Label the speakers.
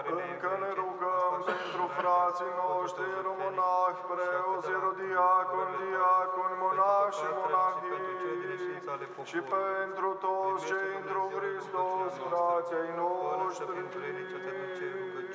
Speaker 1: Încă ne rugăm pentru frații noștri, ieromonahi, preoți, ierodiaconi, diaconi, monași și monahii, și pentru toți cei într-un Hristos, frații ai noștri.